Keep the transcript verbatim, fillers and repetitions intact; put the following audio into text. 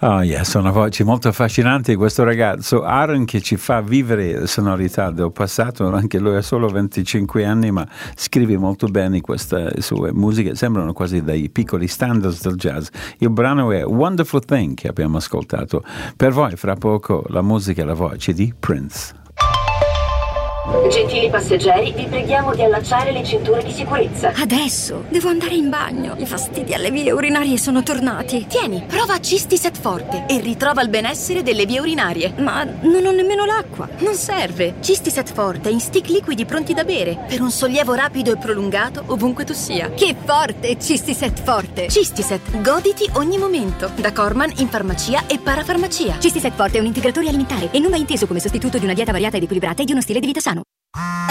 Oh yeah, sono voci molto affascinanti. Questo ragazzo Aaron che ci fa vivere sonorità del passato, anche lui ha solo venticinque anni, ma scrive molto bene queste sue musiche, sembrano quasi dei piccoli standards del jazz. Il brano è Wonderful Thing che abbiamo ascoltato. Per voi fra poco la musica e la voce di Prince. Gentili passeggeri, vi preghiamo di allacciare le cinture di sicurezza. Adesso devo andare in bagno. I fastidi alle vie urinarie sono tornati. Tieni, prova Cistiset Forte e ritrova il benessere delle vie urinarie. Ma non ho nemmeno l'acqua. Non serve. Cistiset Forte in stick liquidi pronti da bere per un sollievo rapido e prolungato ovunque tu sia. Che forte, Cistiset Forte. Cistiset, goditi ogni momento. Da Corman in farmacia e parafarmacia. Cistiset Forte è un integratore alimentare e non va inteso come sostituto di una dieta variata ed equilibrata e di uno stile di vita sano.